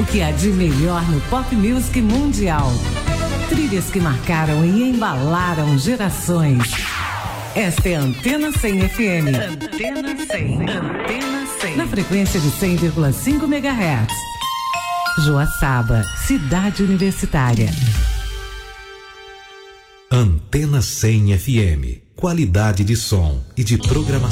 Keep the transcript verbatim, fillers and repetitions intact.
O que há de melhor no pop music mundial. Trilhas que marcaram e embalaram gerações. Esta é a Antena cem F M. Antena cem. Antena cem. Na frequência de cem vírgula cinco megahertz. Joaçaba, cidade universitária. Antena cem F M. Qualidade de som e de programação.